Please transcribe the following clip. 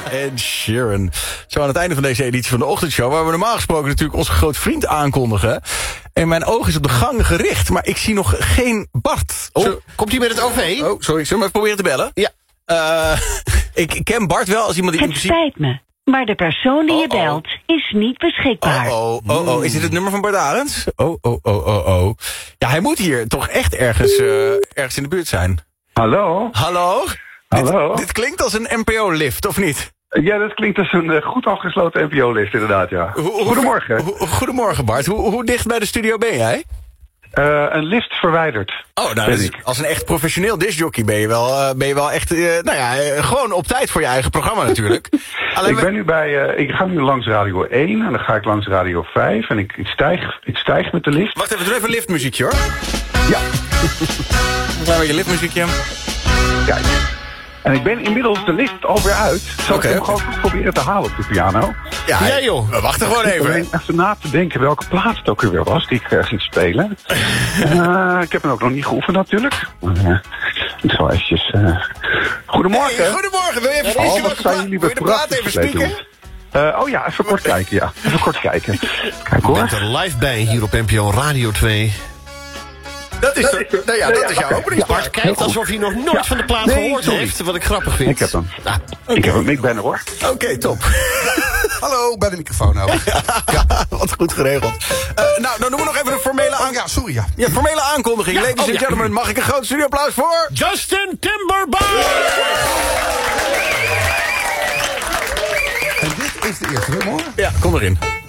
Ed Sheeran. Zo aan het einde van deze editie van de ochtendshow, waar we normaal gesproken natuurlijk onze grote vriend aankondigen. En mijn oog is op de gang gericht, maar ik zie nog geen Bart. Komt hij met het OV? Oh, sorry. Zullen we even proberen te bellen? Ja. Ik ken Bart wel als iemand die in Het principe... spijt me, maar de persoon die je belt is niet beschikbaar. Is dit het nummer van Bart Arends? Ja, hij moet hier toch echt ergens in de buurt zijn. Hallo? Hallo? Hallo? Dit klinkt als een NPO-lift, of niet? Ja, dat klinkt als een goed afgesloten NPO-list inderdaad, ja. Goedemorgen. Goedemorgen, Bart. Hoe dicht bij de studio ben jij? Een lift verwijderd. Oh, nou, als een echt professioneel discjockey ben je wel echt, gewoon op tijd voor je eigen programma natuurlijk. Ik ga nu langs Radio 1 en dan ga ik langs Radio 5 en ik stijg met de lift. Wacht even, doe even liftmuziekje hoor. Ja. Een klein beetje liftmuziekje. Kijk. En ik ben inmiddels de lift alweer uit. Zal ik hem gewoon proberen te halen op de piano? Ja joh. We wachten gewoon even. Even na te denken welke plaats het ook weer was die ik ging spelen. Ik heb hem ook nog niet geoefend natuurlijk. Ik zal eventjes... Goedemorgen. Hey, goedemorgen. Wil je even spieken? Wil je de plaat even spieken? Even kort kijken, ja. Even kort kijken. Kijk hoor. Je bent er live bij hier op NPO Radio 2. Dat is jouw opening. Bart kijkt alsof hij nog nooit van de plaat gehoord heeft. Wat ik grappig vind. Ik heb hem. Ik ben er hoor. Oké, top. Hallo, bij de microfoon nou. Wat goed geregeld. Dan doen we nog even een formele formele aankondiging. Ladies and gentlemen, mag ik een groot studioapplaus voor... Justin Timberlake! En dit is de eerste, hè, hoor? Ja, kom erin.